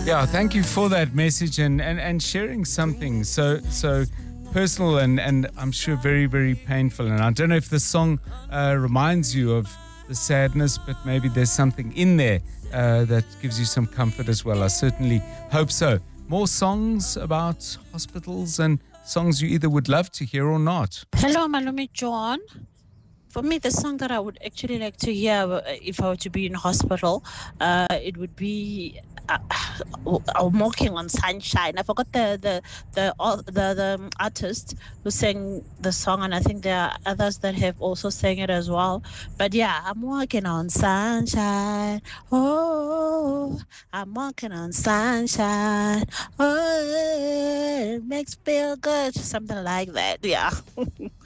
Yeah, thank you for that message and sharing something so personal and I'm sure very, very painful. And I don't know if the song reminds you of the sadness, but maybe there's something in there that gives you some comfort as well. I certainly hope so. More songs about hospitals and songs you either would love to hear or not. Hello, Malumi John. For me, the song that I would actually like to hear if I were to be in hospital, it would be I'm Walking on Sunshine. I forgot the artist who sang the song, and I think there are others that have also sang it as well. But yeah, I'm walking on sunshine. Oh, I'm walking on sunshine. Oh, it makes me feel good. Something like that. Yeah.